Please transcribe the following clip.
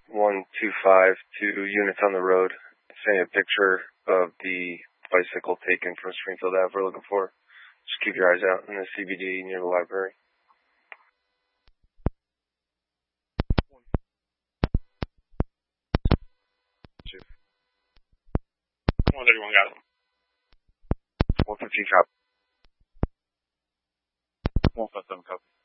125 to units on the road. Sending a picture of the bicycle taken from Springfield Ave we're looking for. Just keep your eyes out in the CBD near the library. 131 got it. 115 copy. 157 copy.